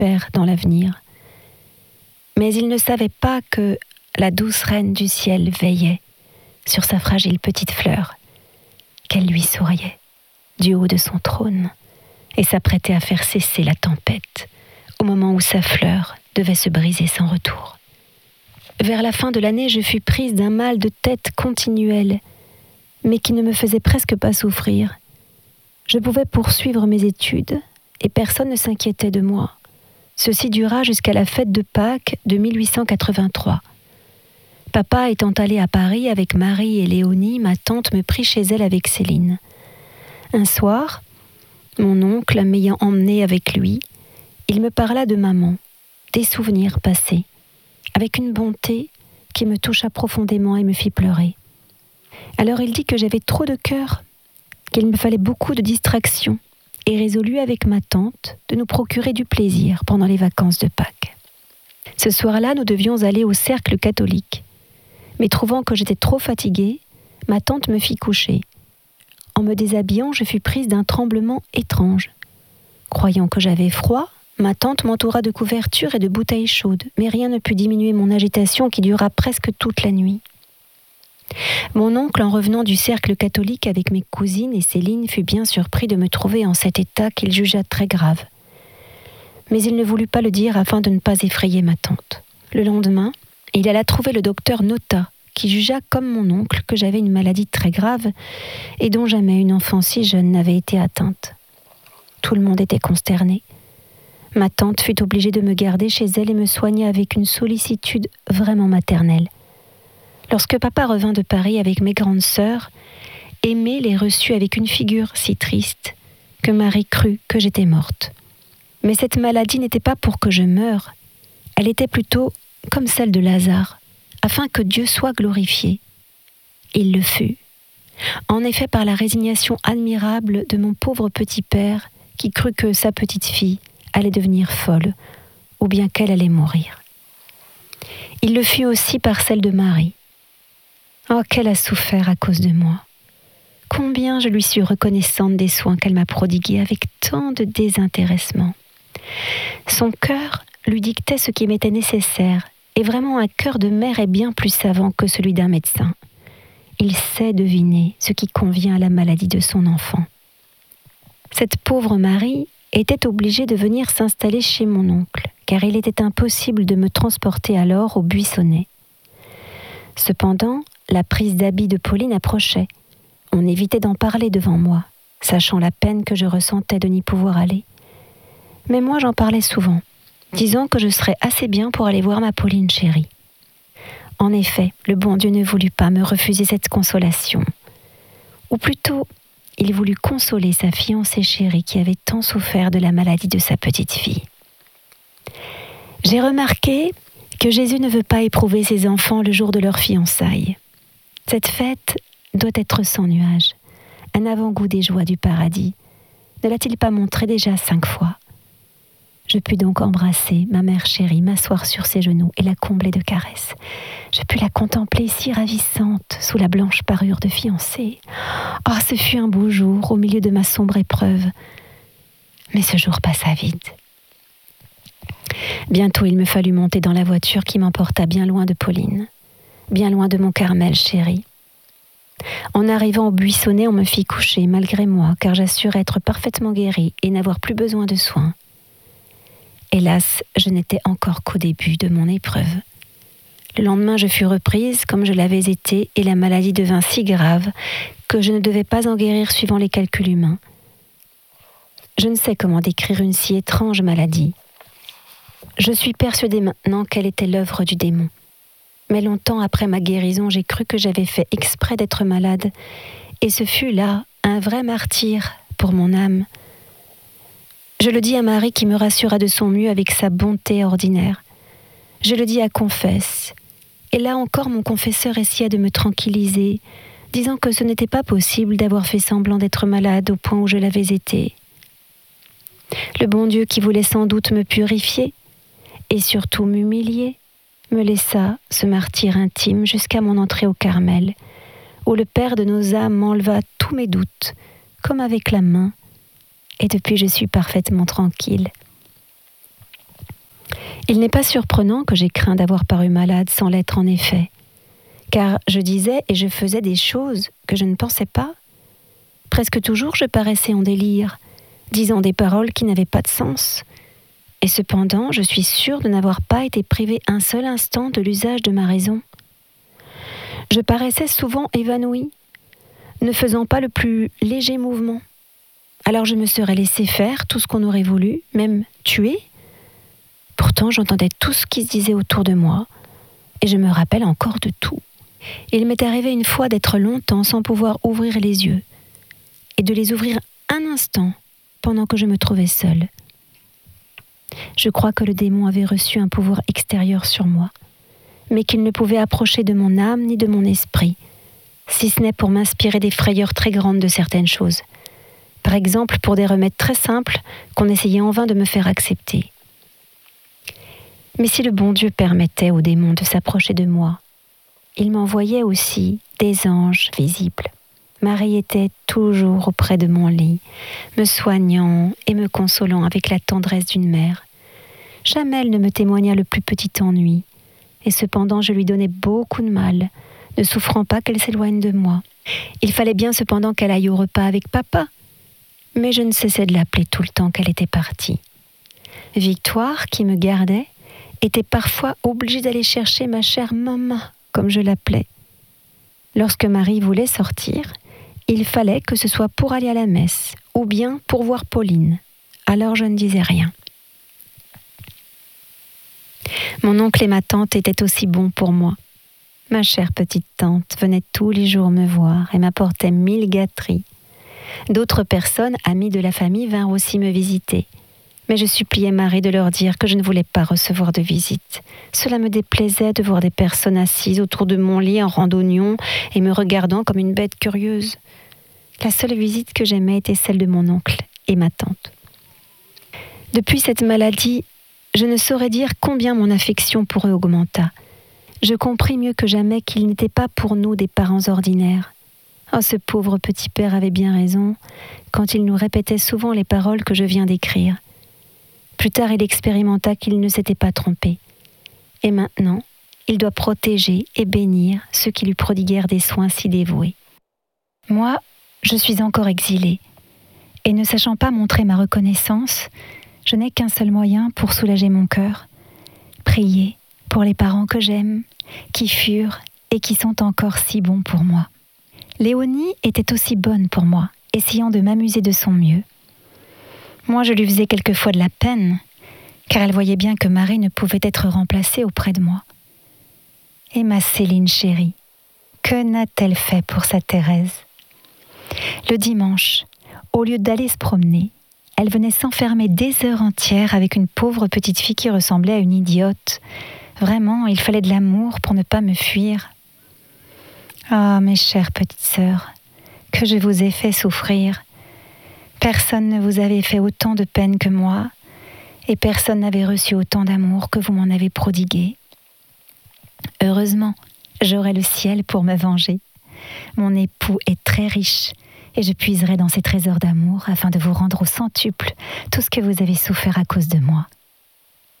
prospère dans l'avenir. Mais il ne savait pas que la douce reine du ciel veillait sur sa fragile petite fleur, qu'elle lui souriait du haut de son trône et s'apprêtait à faire cesser la tempête au moment où sa fleur devait se briser sans retour. Vers la fin de l'année, je fus prise d'un mal de tête continuel, mais qui ne me faisait presque pas souffrir. Je pouvais poursuivre mes études et personne ne s'inquiétait de moi. Ceci dura jusqu'à la fête de Pâques de 1883. Papa étant allé à Paris avec Marie et Léonie, ma tante me prit chez elle avec Céline. Un soir, mon oncle m'ayant emmenée avec lui, il me parla de maman, des souvenirs passés, avec une bonté qui me toucha profondément et me fit pleurer. Alors il dit que j'avais trop de cœur, qu'il me fallait beaucoup de distraction, et résolut avec ma tante de nous procurer du plaisir pendant les vacances de Pâques. Ce soir-là, nous devions aller au cercle catholique. Mais trouvant que j'étais trop fatiguée, ma tante me fit coucher. En me déshabillant, je fus prise d'un tremblement étrange. Croyant que j'avais froid, ma tante m'entoura de couvertures et de bouteilles chaudes, mais rien ne put diminuer mon agitation qui dura presque toute la nuit. Mon oncle, en revenant du cercle catholique avec mes cousines et Céline, fut bien surpris de me trouver en cet état qu'il jugea très grave. Mais il ne voulut pas le dire afin de ne pas effrayer ma tante. Le lendemain, il alla trouver le docteur Nota, qui jugea comme mon oncle que j'avais une maladie très grave et dont jamais une enfant si jeune n'avait été atteinte. Tout le monde était consterné. Ma tante fut obligée de me garder chez elle et me soigna avec une sollicitude vraiment maternelle. Lorsque papa revint de Paris avec mes grandes sœurs, Aimée les reçut avec une figure si triste que Marie crut que j'étais morte. Mais cette maladie n'était pas pour que je meure, elle était plutôt comme celle de Lazare, afin que Dieu soit glorifié. Il le fut. En effet, par la résignation admirable de mon pauvre petit père, qui crut que sa petite fille allait devenir folle, ou bien qu'elle allait mourir. Il le fut aussi par celle de Marie. Oh, qu'elle a souffert à cause de moi. Combien je lui suis reconnaissante des soins qu'elle m'a prodigués avec tant de désintéressement. Son cœur lui dictait ce qui m'était nécessaire, et vraiment un cœur de mère est bien plus savant que celui d'un médecin. Il sait deviner ce qui convient à la maladie de son enfant. Cette pauvre Marie était obligée de venir s'installer chez mon oncle, car il était impossible de me transporter alors au Buissonnais. Cependant, la prise d'habit de Pauline approchait. On évitait d'en parler devant moi, sachant la peine que je ressentais de n'y pouvoir aller. Mais moi, j'en parlais souvent, disant que je serais assez bien pour aller voir ma Pauline chérie. En effet, le bon Dieu ne voulut pas me refuser cette consolation. Ou plutôt, il voulut consoler sa fiancée chérie qui avait tant souffert de la maladie de sa petite fille. J'ai remarqué que Jésus ne veut pas éprouver ses enfants le jour de leur fiançailles. Cette fête doit être sans nuage, un avant-goût des joies du paradis. Ne l'a-t-il pas montré déjà 5 fois ? Je pus donc embrasser ma mère chérie, m'asseoir sur ses genoux et la combler de caresses. Je pus la contempler si ravissante sous la blanche parure de fiancée. Oh, ce fut un beau jour au milieu de ma sombre épreuve. Mais ce jour passa vite. Bientôt, il me fallut monter dans la voiture qui m'emporta bien loin de Pauline, bien loin de mon Carmel chéri. En arrivant au Buissonnais, on me fit coucher malgré moi, car j'assurais être parfaitement guérie et n'avoir plus besoin de soins. Hélas, je n'étais encore qu'au début de mon épreuve. Le lendemain, je fus reprise comme je l'avais été et la maladie devint si grave que je ne devais pas en guérir suivant les calculs humains. Je ne sais comment décrire une si étrange maladie. Je suis persuadée maintenant qu'elle était l'œuvre du démon. Mais longtemps après ma guérison, j'ai cru que j'avais fait exprès d'être malade, et ce fut là un vrai martyre pour mon âme. Je le dis à Marie qui me rassura de son mieux avec sa bonté ordinaire. Je le dis à Confesse. Et là encore mon confesseur essaya de me tranquilliser, disant que ce n'était pas possible d'avoir fait semblant d'être malade au point où je l'avais été. Le bon Dieu qui voulait sans doute me purifier, et surtout m'humilier, me laissa ce martyre intime jusqu'à mon entrée au Carmel, où le Père de nos âmes m'enleva tous mes doutes, comme avec la main, et depuis je suis parfaitement tranquille. Il n'est pas surprenant que j'aie craint d'avoir paru malade sans l'être en effet, car je disais et je faisais des choses que je ne pensais pas. Presque toujours je paraissais en délire, disant des paroles qui n'avaient pas de sens. Et cependant, je suis sûre de n'avoir pas été privée un seul instant de l'usage de ma raison. Je paraissais souvent évanouie, ne faisant pas le plus léger mouvement. Alors je me serais laissé faire tout ce qu'on aurait voulu, même tuer. Pourtant, j'entendais tout ce qui se disait autour de moi, et je me rappelle encore de tout. Il m'est arrivé une fois d'être longtemps sans pouvoir ouvrir les yeux, et de les ouvrir un instant pendant que je me trouvais seule. Je crois que le démon avait reçu un pouvoir extérieur sur moi, mais qu'il ne pouvait approcher de mon âme ni de mon esprit, si ce n'est pour m'inspirer des frayeurs très grandes de certaines choses. Par exemple, pour des remèdes très simples qu'on essayait en vain de me faire accepter. Mais si le bon Dieu permettait au démon de s'approcher de moi, il m'envoyait aussi des anges visibles. Marie était toujours auprès de mon lit, me soignant et me consolant avec la tendresse d'une mère. Jamais elle ne me témoigna le plus petit ennui, et cependant je lui donnais beaucoup de mal, ne souffrant pas qu'elle s'éloigne de moi. Il fallait bien cependant qu'elle aille au repas avec papa, mais je ne cessais de l'appeler tout le temps qu'elle était partie. Victoire, qui me gardait, était parfois obligée d'aller chercher ma chère maman, comme je l'appelais. Lorsque Marie voulait sortir, il fallait que ce soit pour aller à la messe, ou bien pour voir Pauline. Alors je ne disais rien. Mon oncle et ma tante étaient aussi bons pour moi. Ma chère petite tante venait tous les jours me voir et m'apportait 1000 gâteries. D'autres personnes, amies de la famille, vinrent aussi me visiter. Mais je suppliais Marie de leur dire que je ne voulais pas recevoir de visite. Cela me déplaisait de voir des personnes assises autour de mon lit en randonnion et me regardant comme une bête curieuse. La seule visite que j'aimais était celle de mon oncle et ma tante. Depuis cette maladie, je ne saurais dire combien mon affection pour eux augmenta. Je compris mieux que jamais qu'ils n'étaient pas pour nous des parents ordinaires. Oh, ce pauvre petit père avait bien raison quand il nous répétait souvent les paroles que je viens d'écrire. Plus tard, il expérimenta qu'il ne s'était pas trompé. Et maintenant, il doit protéger et bénir ceux qui lui prodiguèrent des soins si dévoués. Moi, je suis encore exilée, et ne sachant pas montrer ma reconnaissance, je n'ai qu'un seul moyen pour soulager mon cœur, prier pour les parents que j'aime, qui furent et qui sont encore si bons pour moi. Léonie était aussi bonne pour moi, essayant de m'amuser de son mieux. Moi, je lui faisais quelquefois de la peine, car elle voyait bien que Marie ne pouvait être remplacée auprès de moi. Et ma Céline chérie, que n'a-t-elle fait pour sa Thérèse ? Le dimanche, au lieu d'aller se promener, elle venait s'enfermer des heures entières avec une pauvre petite fille qui ressemblait à une idiote. Vraiment, il fallait de l'amour pour ne pas me fuir. Ah, mes chères petites sœurs, que je vous ai fait souffrir. Personne ne vous avait fait autant de peine que moi, et personne n'avait reçu autant d'amour que vous m'en avez prodigué. Heureusement, j'aurai le ciel pour me venger. Mon époux est très riche, et je puiserai dans ses trésors d'amour afin de vous rendre au centuple tout ce que vous avez souffert à cause de moi.